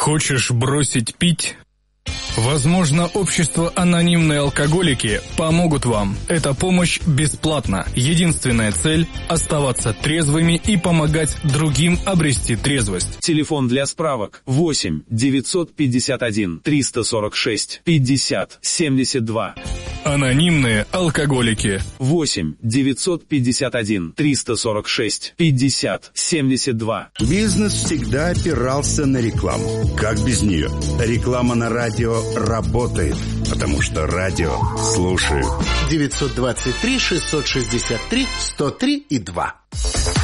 Хочешь бросить пить? Возможно, общество «Анонимные алкоголики» помогут вам. Эта помощь бесплатна. Единственная цель – оставаться трезвыми и помогать другим обрести трезвость. Телефон для справок 8 951 346 50 72. «Анонимные алкоголики». 8 951 346 50 72. Бизнес всегда опирался на рекламу. Как без нее? Реклама на радио работает, потому что радио слушают. 923 663 103 и 2.